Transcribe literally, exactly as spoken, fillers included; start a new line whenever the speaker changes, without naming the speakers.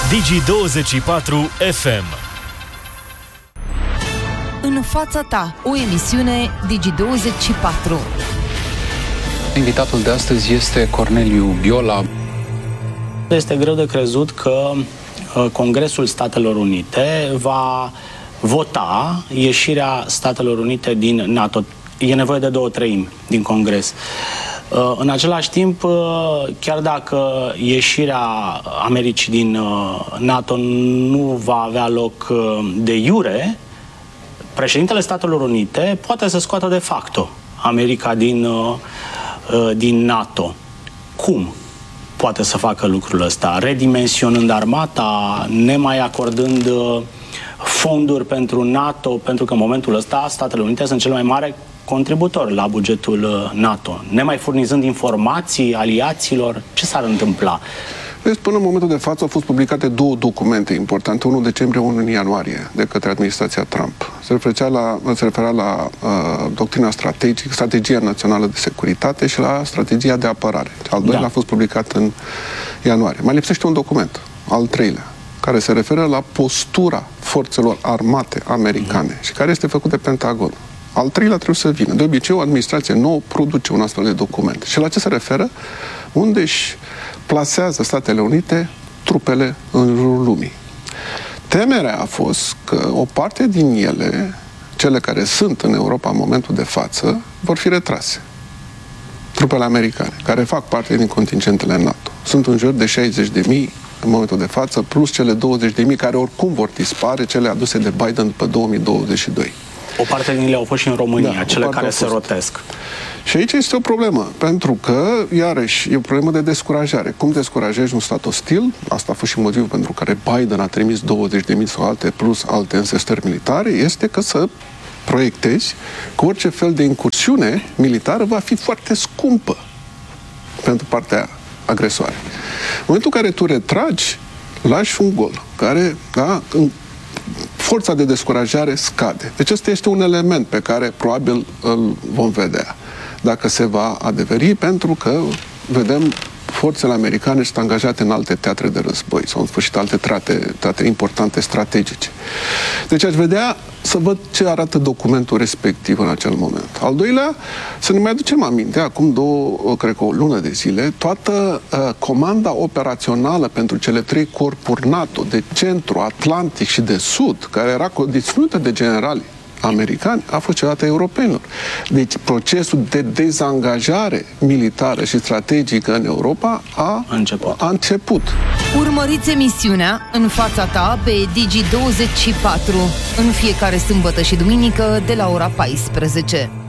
Digi douăzeci și patru F M.
În fața ta, o emisiune Digi douăzeci și patru.
Invitatul de astăzi este Corneliu Biola.
Este greu de crezut că Congresul Statelor Unite va vota ieșirea Statelor Unite din NATO. E nevoie de două treimi din Congres. În același timp, chiar dacă ieșirea Americii din NATO nu va avea loc de iure, președintele Statelor Unite poate să scoată de facto America din, din NATO. Cum poate să facă lucrul ăsta? Redimensionând armata, nemai acordând fonduri pentru NATO, pentru că în momentul ăsta Statele Unite sunt cel mai mare contributor la bugetul NATO. Nemai furnizând informații aliaților, ce s-ar întâmpla?
Vezi, până în momentul de față au fost publicate două documente importante, unul în decembrie, unul în ianuarie, de către administrația Trump. Se referea la, se referea la uh, doctrina strategică, strategia națională de securitate și la strategia de apărare. Al doilea da. a fost publicat în ianuarie. Mai lipsește un document, al treilea, care se referă la postura forțelor armate americane mm. și care este făcut de Pentagon. Al treilea trebuie să vină. De obicei, o administrație nouă produce un astfel de document. Și la ce se referă? Unde își plasează Statele Unite trupele în jurul lumii. Temerea a fost că o parte din ele, cele care sunt în Europa în momentul de față, vor fi retrase. Trupele americane, care fac parte din contingentele NATO. Sunt în jur de șaizeci de mii în momentul de față, plus cele douăzeci de mii care oricum vor dispare, cele aduse de Biden după două mii douăzeci și doi.
O parte din ele au fost și în România, da, cele care se rotesc.
Și aici este o problemă, pentru că, iarăși, e o problemă de descurajare. Cum descurajezi un stat ostil? Asta a fost și motivul pentru care Biden a trimis douăzeci de mii sau alte, plus alte înzestări militare, este că să proiectezi că orice fel de incursiune militară va fi foarte scumpă pentru partea agresoare. În momentul în care tu retragi, lași un gol, care, da, în forța de descurajare scade. Deci ăsta este un element pe care probabil îl vom vedea dacă se va adeveri, pentru că vedem forțele americane sunt angajate în alte teatre de război sau în sfârșit alte teatre, teatre importante strategice. Deci aș vedea să văd ce arată documentul respectiv în acel moment. Al doilea, să ne mai aducem aminte, acum două, cred că o lună de zile, toată uh, comanda operațională pentru cele trei corpuri NATO de centru, Atlantic și de sud, care era condiționută de generali americani, a fost cedată europenilor. Deci procesul de dezangajare militară și strategică în Europa a început. A început.
Urmăriți emisiunea În fața ta pe Digi douăzeci și patru în fiecare sâmbătă și duminică de la ora paisprezece.